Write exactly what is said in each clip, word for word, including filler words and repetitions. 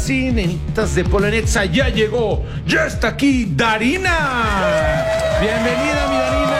sí, nenitas de Polonexa, ya llegó, ya está aquí Darina. Bienvenida, mi Darina.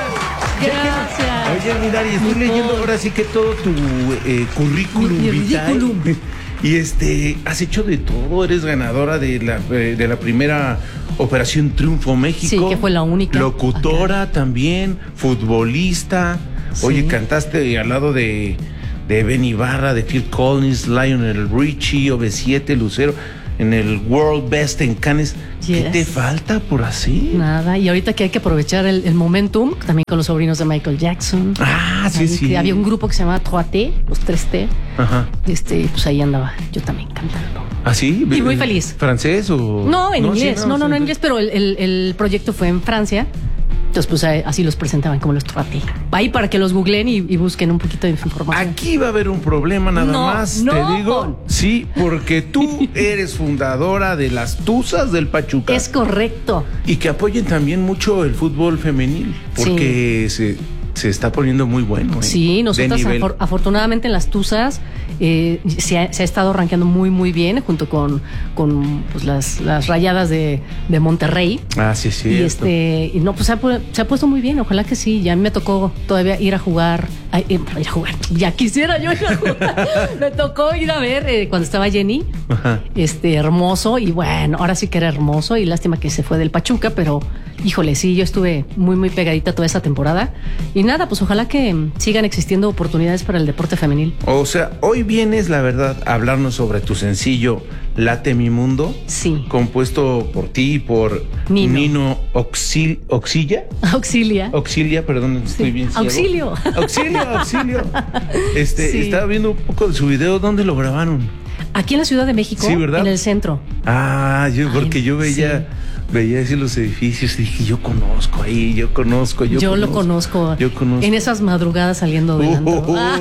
Gracias. Oye, mi Dari, estoy Mi leyendo amor. ahora sí que todo tu eh, currículum Mi- mi vitae. ridículum. Y este, has hecho de todo, eres ganadora de la, eh, de la primera Operación Triunfo México. Sí, que fue la única. Locutora Acá. también, futbolista. Sí. Oye, cantaste al lado de, de Ben Ibarra, de Phil Collins, Lionel Richie, O V siete, Lucero, en el World Best en Cannes. ¿Qué Yes. te falta por así? Nada, y ahorita que hay que aprovechar el, el momentum, también con los sobrinos de Michael Jackson. Ah, sí, Ahí sí. que había un grupo que se llamaba tres T, los tres T. Ajá. Este, pues ahí andaba yo también cantando. ¿Ah, sí? Y muy feliz. ¿Francés o...? No, en inglés. sí, no, no, no, sí. en inglés, pero el, el- el proyecto fue en Francia. Entonces, pues ahí- así los presentaban como los tres T. Ahí para que los googleen y, y busquen un poquito de información. Aquí va a haber un problema nada No, más, no, te digo. Pon. Sí, porque tú eres fundadora de las Tuzas del Pachuca. Es correcto. Y que apoyen también mucho el fútbol femenil, porque se, se está poniendo muy bueno. ¿eh? Sí, De nosotros nivel. afor- afortunadamente en las Tuzas eh, se, ha, se ha estado rankeando muy muy bien junto con, con pues, las, las Rayadas de, de Monterrey. Ah, sí, sí. Y este, y no, pues se ha, pu- se ha puesto muy bien, ojalá que sí. Ya me tocó todavía ir a jugar, ay, eh, ir a jugar, ya quisiera yo ir a jugar. Me tocó ir a ver eh, cuando estaba Jenny, Ajá. este, hermoso, y bueno, ahora sí que era hermoso, y lástima que se fue del Pachuca, pero híjole, sí, yo estuve muy, muy pegadita toda esa temporada. Y nada, pues ojalá que mm, sigan existiendo oportunidades para el deporte femenil. O sea, hoy vienes, la verdad, a hablarnos sobre tu sencillo Late Mi Mundo. Sí. Compuesto por ti y por Nino. Nino Oxil, Oxilla. Auxilia. Auxilia, perdón, estoy Sí. bien ciego. Auxilio. Auxilio, auxilio. Este, Sí. estaba viendo un poco de su video, ¿dónde lo grabaron? Aquí en la Ciudad de México, Sí, ¿verdad? en el centro. Ah, yo, Ay, porque yo veía, veía así los edificios y dije, yo conozco ahí, yo conozco, yo, Yo, lo conozco. Yo conozco. En esas madrugadas saliendo del Uh, antro. uh, uh, Ah,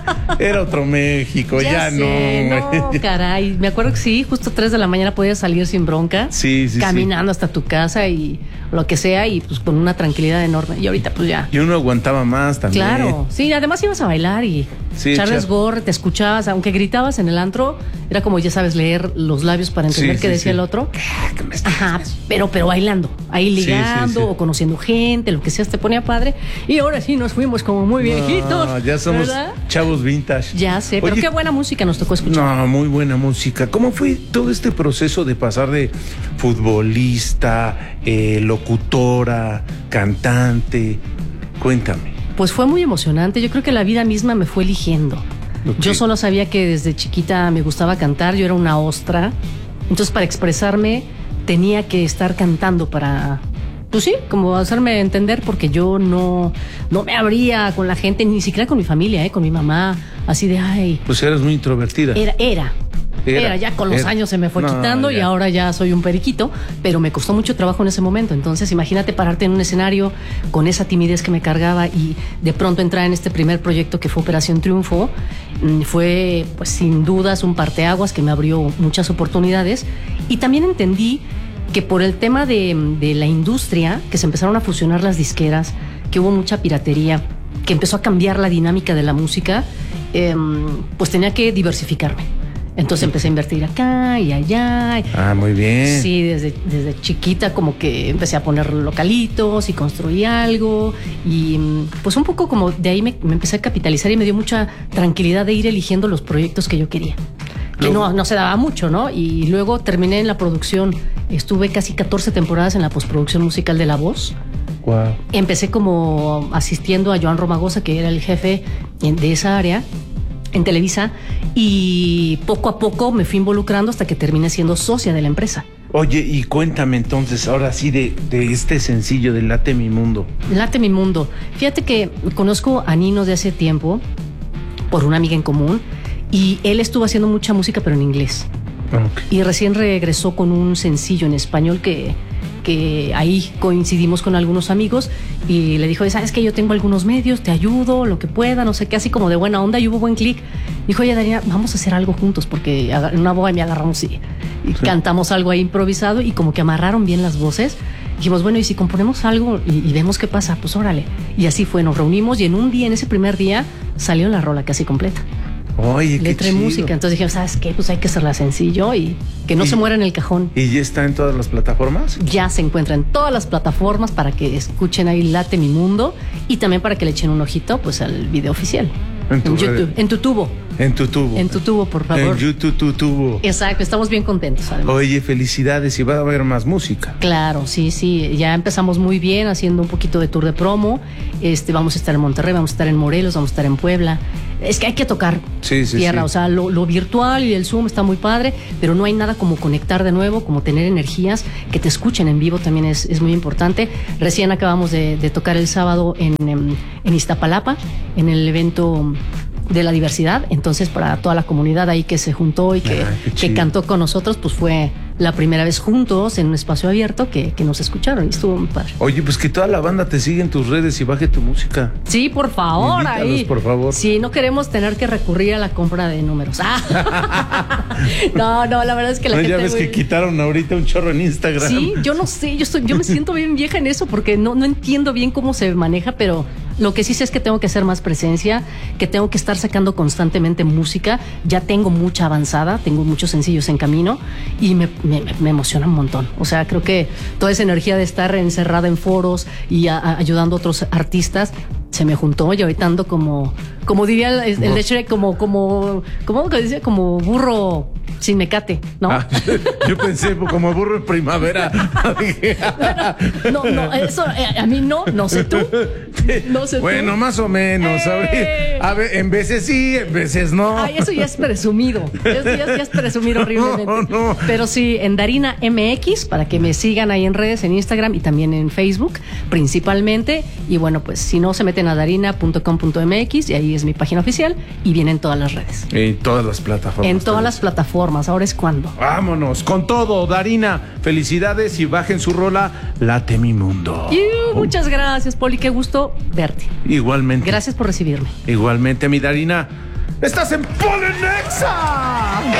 era otro México, ya, sé, no. no, caray. Me acuerdo que sí, justo tres de la mañana podías salir sin bronca. Sí, sí, caminando hasta tu casa y lo que sea, y pues con una tranquilidad enorme. Y ahorita pues ya. Y uno aguantaba más también. Claro, sí, además ibas a bailar y Sí, Charles echar- Gore, te escuchabas, aunque gritabas en el antro, era como ya sabes leer los labios para entender Sí, qué sí, decía sí. el otro. Ajá, pero, pero bailando, ahí Sí, sí, ligando sí. o conociendo gente, lo que sea, te ponía padre. Y ahora sí nos fuimos como muy viejitos. No, ya somos ¿verdad? chavos vintage. Ya sé, pero Oye, qué buena música nos tocó escuchar. No, muy buena música. ¿Cómo fue todo este proceso de pasar de futbolista, eh, locutora, cantante? Cuéntame. Pues fue muy emocionante. Yo creo que la vida misma me fue eligiendo. Ok. Yo solo sabía que desde chiquita me gustaba cantar. Yo era una ostra. Entonces, para expresarme, tenía que estar cantando para, pues sí, como hacerme entender, porque yo no, no me abría con la gente, ni siquiera con mi familia, ¿eh? Con mi mamá, así de, ay, Pues eras muy introvertida. era, era. Era, Era, ya con los era. años se me fue No, quitando y ya. ahora ya soy un periquito, pero me costó mucho trabajo en ese momento. Entonces, imagínate pararte en un escenario con esa timidez que me cargaba y de pronto entrar en este primer proyecto que fue Operación Triunfo. Mm, Fue, pues, sin dudas un parteaguas que me abrió muchas oportunidades. Y también entendí que por el tema de, de la industria, que se empezaron a fusionar las disqueras, que hubo mucha piratería, que empezó a cambiar la dinámica de la música, em, pues tenía que diversificarme. Entonces empecé a invertir acá y allá. Ah, muy bien. Sí, desde, desde chiquita como que empecé a poner localitos y construí algo. Y mm, pues un poco como de ahí me, me empecé a capitalizar y me dio mucha tranquilidad de ir eligiendo los proyectos que yo quería. Que no, no se daba mucho, ¿no? Y luego terminé en la producción. Estuve casi catorce temporadas en la postproducción musical de La Voz. Wow. Empecé como asistiendo a Joan Romagosa, que era el jefe en- de esa área en Televisa, y poco a poco me fui involucrando hasta que terminé siendo socia de la empresa. Oye, y cuéntame entonces, ahora sí, de, de este sencillo de Late Mi Mundo. Late mi mundo. Fíjate que conozco a Nino de hace tiempo por una amiga en común, y él estuvo haciendo mucha música pero en inglés. Ok. Y recién regresó con un sencillo en español que, que ahí coincidimos con algunos amigos y le dijo, ¿sabes qué? Yo tengo algunos medios, te ayudo, lo que pueda, no sé qué, así como de buena onda, y hubo buen clic. Dijo, oye, Darina, vamos a hacer algo juntos, porque en una boda me agarramos y, y Sí. cantamos algo ahí improvisado, y como que amarraron bien las voces. Dijimos, bueno, y si componemos algo y, y vemos qué pasa, pues órale. Y así fue, nos reunimos y en un día, en ese primer día, salió la rola casi completa. Oye, qué letra y chido. música. Entonces dije, ¿sabes qué? Pues hay que hacerla sencillo y que no ¿Y, se muera en el cajón. ¿Y ya está en todas las plataformas? Ya se encuentra en todas las plataformas para que escuchen ahí Late Mi Mundo y también para que le echen un ojito pues al video oficial. En, tu En YouTube, en tu tubo. En tu tubo. En tu tubo, por favor. En YouTube, tu tubo. Exacto, estamos bien contentos además. Oye, felicidades, y va a haber más música. Claro, sí, sí, ya empezamos muy bien haciendo un poquito de tour de promo. Este, vamos a estar en Monterrey, vamos a estar en Morelos, vamos a estar en Puebla. Es que hay que tocar sí, sí, tierra, sí. O sea, lo, lo virtual y el Zoom está muy padre, pero no hay nada como conectar de nuevo, como tener energías, que te escuchen en vivo también es, es muy importante. Recién acabamos de, de tocar el sábado en, en, en Iztapalapa, en el evento de la diversidad, entonces para toda la comunidad ahí que se juntó y que, Ay, que cantó con nosotros, pues fue la primera vez juntos en un espacio abierto que, que nos escucharon y estuvo muy padre. Oye, pues que toda la banda te siga en tus redes y baje tu música. Sí, por favor, Invítalos, ahí. por favor. Sí, no queremos tener que recurrir a la compra de números. Ah. No, no, la verdad es que la No, gente ya ves muy... que quitaron ahorita un chorro en Instagram. Sí, yo no sé, yo estoy, yo me siento bien vieja en eso porque no, no entiendo bien cómo se maneja, pero lo que sí sé es que tengo que hacer más presencia, que tengo que estar sacando constantemente música. Ya tengo mucha avanzada, tengo muchos sencillos en camino y me, me, me emociona un montón. O sea, creo que toda esa energía de estar encerrada en foros y a, a, ayudando a otros artistas se me juntó y ahorita ando como, como diría el, el de Shrek, como, como, ¿cómo que decía? Como burro sin mecate, ¿no? Ah, yo, yo pensé como burro en primavera. Bueno, no, no, eso eh, a mí no, no sé tú. No sé bueno, tú. más o menos. ¡Eh! A ver, en veces sí, en veces no. Ay, eso ya es presumido. Eso ya, ya es presumido horriblemente. No, no. Pero sí, en Darina M X, para que me sigan ahí en redes, en Instagram y también en Facebook, principalmente. Y bueno, pues si no, se meten a darina punto com punto m x y ahí es mi página oficial y vienen todas las redes. En todas las plataformas. En todas las plataformas. Ahora es cuando. Vámonos, con todo, Darina. Felicidades y bajen su rola Late Mi Mundo. Y, muchas gracias, Poli. Qué gusto verte. Igualmente. Gracias por recibirme. Igualmente, mi Darina. ¡Estás en Polenexa!